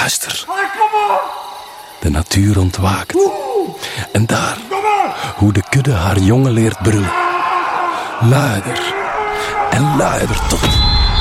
Luister. De natuur ontwaakt. En daar, hoe de kudde haar jongen leert brullen. Luider en luider tot...